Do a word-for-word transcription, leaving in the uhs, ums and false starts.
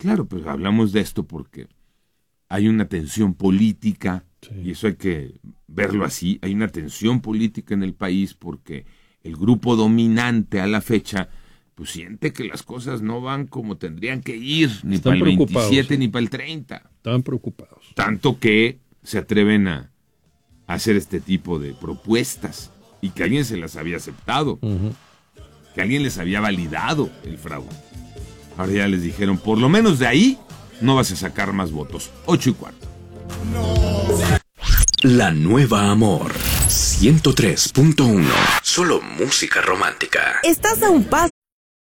Claro, pues hablamos de esto porque hay una tensión política, sí. Y eso hay que verlo así, hay una tensión política en el país porque el grupo dominante a la fecha pues siente que las cosas no van como tendrían que ir, ni para el veintisiete, ¿sí? Ni para el treinta. Están preocupados. Tanto que se atreven a, a hacer este tipo de propuestas y que alguien se las había aceptado, uh-huh. Que alguien les había validado el fraude. Ahora ya les dijeron, por lo menos de ahí no vas a sacar más votos. Ocho y cuarto. La Nueva Amor ciento tres punto uno. Solo música romántica. Estás a un paso